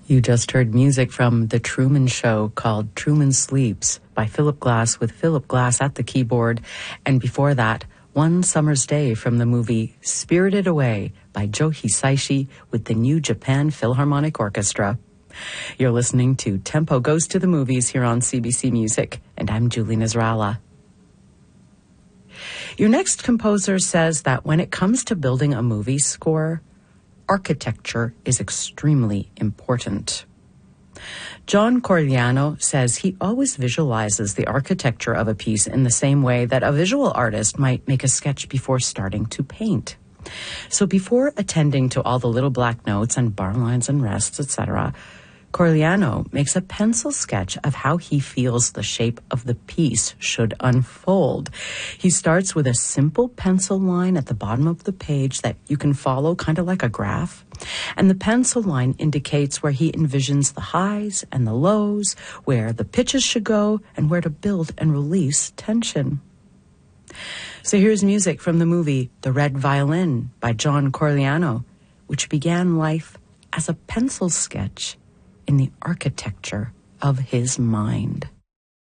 You just heard music from The Truman Show called Truman Sleeps by Philip Glass, with Philip Glass at the keyboard. And before that, One Summer's Day from the movie Spirited Away by Joe Hisaishi with the New Japan Philharmonic Orchestra. You're listening to Tempo Goes to the Movies here on CBC Music, and I'm Julie Nasrallah. Your next composer says that when it comes to building a movie score, architecture is extremely important. John Corigliano says he always visualizes the architecture of a piece in the same way that a visual artist might make a sketch before starting to paint. So before attending to all the little black notes and bar lines and rests, etc., Corigliano makes a pencil sketch of how he feels the shape of the piece should unfold. He starts with a simple pencil line at the bottom of the page that you can follow kind of like a graph. And the pencil line indicates where he envisions the highs and the lows, where the pitches should go, and where to build and release tension. So here's music from the movie The Red Violin by John Corigliano, which began life as a pencil sketch in the architecture of his mind.